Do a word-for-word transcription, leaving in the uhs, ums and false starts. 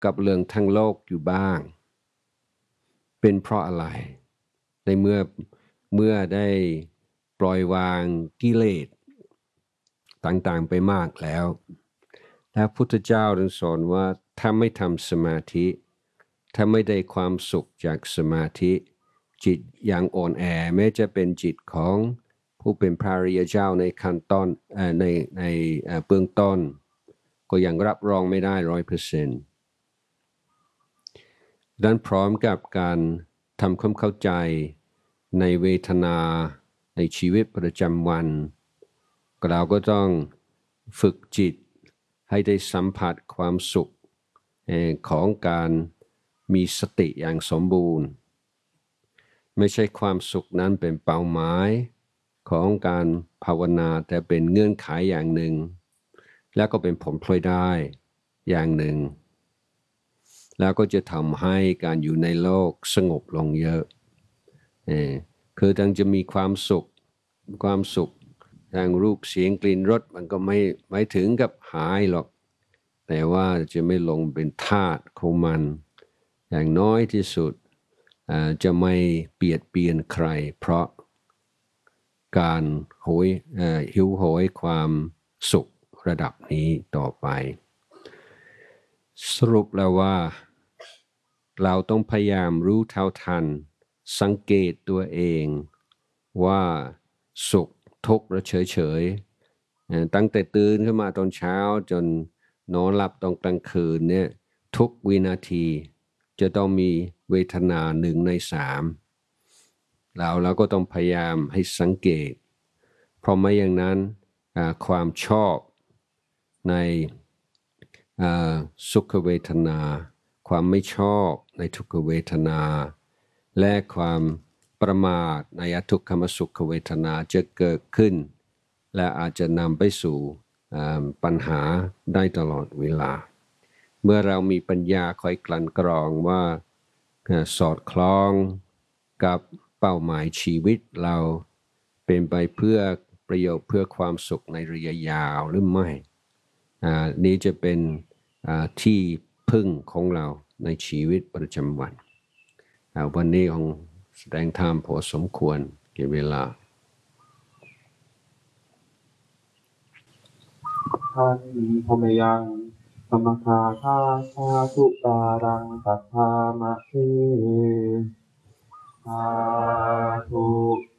กับเรื่องทั้งโลกอยู่บ้างเป็นเพราะอะไรในเมื่อเมื่อได้ปล่อยวางกิเลสต่างๆไปมากแล้วและพุทธเจ้าได้สอนว่าถ้าไม่ทำสมาธิถ้าไม่ได้ความสุขจากสมาธิจิตยังอ่อนแอแม้จะเป็นจิตของผู้เป็นพระอริยเจ้าในขั้นต้นในในเบื้องต้นก็ยังรับรองไม่ได้ร้อยเปอร์เซ็นต์ดังนั้นพร้อมกับการทำความเข้าใจในเวทนาในชีวิตประจำวันเราก็ต้องฝึกจิตให้ได้สัมผัสความสุขของการมีสติอย่างสมบูรณ์ไม่ใช่ความสุขนั้นเป็นเป้าหมายของการภาวนาแต่เป็นเงื่อนไขอย่างหนึ่งแล้วก็เป็นผลพลอยได้อย่างหนึ่งแล้วก็จะทำให้การอยู่ในโลกสงบลงเยอะเออคือทั้งจะมีความสุขความสุขทางรูปเสียงกลิ่นรสมันก็ไม่ไม่ถึงกับหายหรอกแต่ว่าจะไม่ลงเป็นทาสของมันอย่างน้อยที่สุดจะไม่เบียดเบียนใครเพราะการโหยหิวโหยความสุขระดับนี้ต่อไปสรุปแล้วว่าเราต้องพยายามรู้เท่าทันสังเกตตัวเองว่าสุขทุกข์และเฉยๆตั้งแต่ตื่นขึ้นมาตอนเช้าจนนอนหลับตอนกลางคืนเนี่ยทุกวินาทีจะต้องมีเวทนาหนึ่งในสามแล้วเราก็ต้องพยายามให้สังเกตเพราะไม่อย่างนั้นความชอบในสุขเวทนาความไม่ชอบในทุกขเวทนาและความประมาทในอทุกขมสุขเวทนาจะเกิดขึ้นและอาจจะนำไปสู่ปัญหาได้ตลอดเวลาเมื่อเรามีปัญญาคอยกลั่นกรองว่าสอดคล้องกับเป้าหมายชีวิตเราเป็นไปเพื่อประโยชน์เพื่อความสุขในระยะยาวหรือไม่นี้จะเป็นที่พึ่งของเราในชีวิตประจำวันวันนี้ของแสดงธรรมพอสมควรแก่เวลาท่านพมยังสมคาคาชาสุการังตัทธามะเทสาธุ